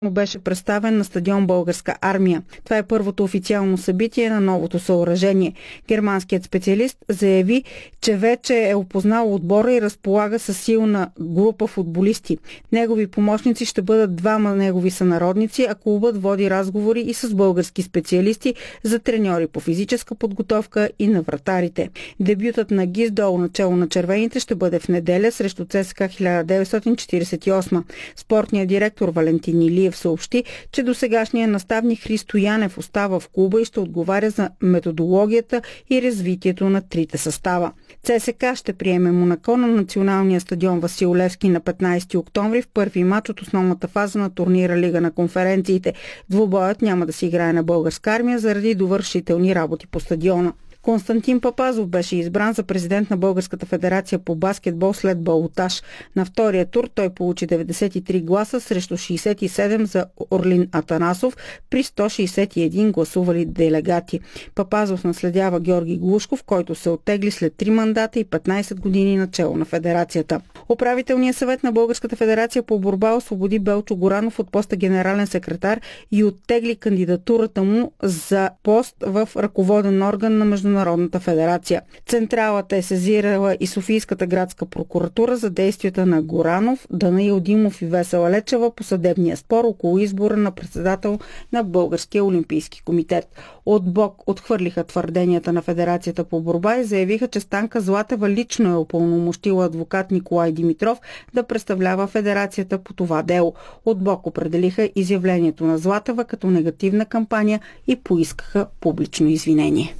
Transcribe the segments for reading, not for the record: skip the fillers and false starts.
му беше представен на стадион Българска армия. Това е първото официално събитие на новото съоръжение. Германският специалист заяви, че вече е опознал отбора и разполага със силна група футболисти. Негови помощници ще бъдат двама негови сънародници, а клубът води разговори и с български специалисти за треньори по физическа подготовка и на вратарите. Дебютът на Гиздол начало на червените ще бъде в неделя срещу ЦСКА 1948. Спортният директор Валентин Илиев съобщи, че досегашният наставник Христо Янев остава в клуба и ще отговаря за методологията и развитието на трите състава. ЦСКА ще приеме Монако на националния стадион Васил Левски на 15 октомври в първи мач от основната фаза на турнира Лига на конференциите. Двубоят няма да се играе на Българска армия заради довършителни работи по стадиона. Константин Папазов беше избран за президент на Българската федерация по баскетбол след балотаж. На втория тур той получи 93 гласа срещу 67 за Орлин Атанасов при 161 гласували делегати. Папазов наследява Георги Глушков, който се оттегли след 3 мандата и 15 години начело на федерацията. Управителният съвет на Българската федерация по борба освободи Белчо Горанов от поста генерален секретар и оттегли кандидатурата му за пост в ръководен орган на Международната федерация. Централата е сезирала и Софийската градска прокуратура за действията на Горанов, Данаил Димов и Весела Лечева по съдебния спор около избора на председател на Българския олимпийски комитет. От БОК отхвърлиха твърденията на Федерацията по борба и заявиха, че Станка Златева лично е упълномощила адвокат Николай Димитров да представлява Федерацията по това дело. От БОК определиха изявлението на Златева като негативна кампания и поискаха публично извинение.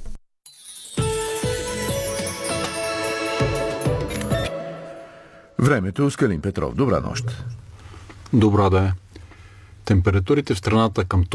Времето с Калин Петров. Добра нощ. Добра да е. Температурите в страната към